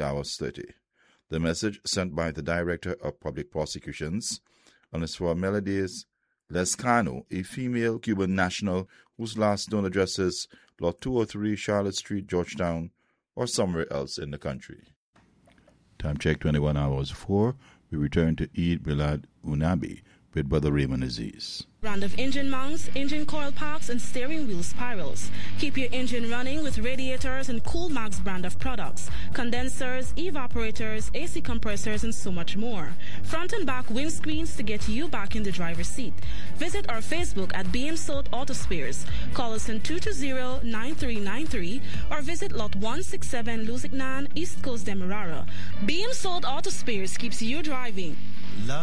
hours 30. The message sent by the Director of Public Prosecutions and is for Melodies Lescano, a female Cuban national whose last known address is Lot 203 Charlotte Street, Georgetown, or somewhere else in the country. Time check 21 hours 4. We return to Eid Milad Unabi with Brother Raymond Aziz. Brand of engine mounts, engine coil packs, and steering wheel spirals. Keep your engine running with radiators and Coolmax brand of products, condensers, evaporators, AC compressors, and so much more. Front and back windscreens to get you back in the driver's seat. Visit our Facebook at BM Sold Auto Spares. Call us on 220-9393 or visit Lot 167 Lusignan, East Coast Demerara. BM Sold Auto Spares keeps you driving.